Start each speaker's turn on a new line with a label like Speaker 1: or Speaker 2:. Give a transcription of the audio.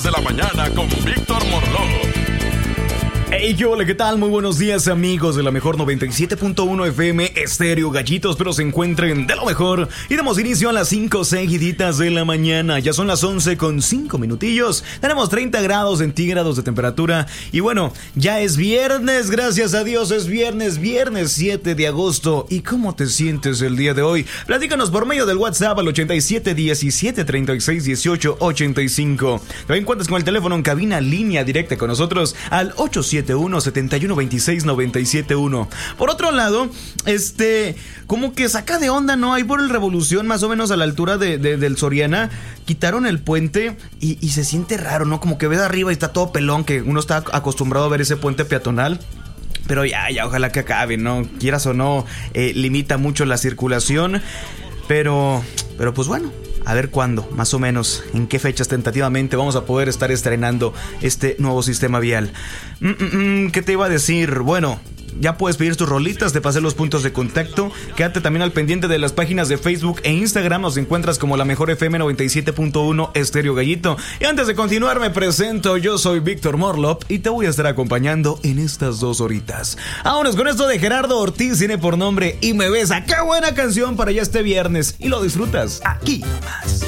Speaker 1: De la mañana con Víctor Morló.
Speaker 2: Hey, hola, ¿qué tal? Muy buenos días, amigos de la mejor 97.1 FM Estéreo Gallitos, pero se encuentren de lo mejor. Y damos inicio a las 5 seguiditas de la mañana. Ya son las 11 con 5 minutillos. Tenemos 30 grados centígrados de temperatura. Y bueno, ya es viernes, gracias a Dios, es viernes 7 de agosto. ¿Y cómo te sientes el día de hoy? Platícanos por medio del WhatsApp al 87 17 36 18 85. También cuentas con el teléfono en cabina, línea directa con nosotros al 871-7126-971. Por otro lado, como que saca de onda, ¿no? Ahí por el Revolución, más o menos a la altura del Soriana, quitaron el puente y se siente raro, ¿no? Como que ves arriba y está todo pelón, que uno está acostumbrado a ver ese puente peatonal. Pero ya, ojalá que acabe, ¿no? Quieras o no, limita mucho la circulación. Pero pues bueno, a ver cuándo, más o menos, en qué fechas tentativamente vamos a poder estar estrenando este nuevo sistema vial. ¿Qué te iba a decir? Bueno, ya puedes pedir tus rolitas, te pasé los puntos de contacto. Quédate también al pendiente de las páginas de Facebook e Instagram. Nos encuentras como la mejor FM 97.1 Estéreo Gallito. Y antes de continuar me presento, yo soy Víctor Morlop y te voy a estar acompañando en estas 2 horitas. Vámonos con esto de Gerardo Ortiz, tiene por nombre Y Me Besa. ¡Qué buena canción para ya este viernes! Y lo disfrutas aquí nomás.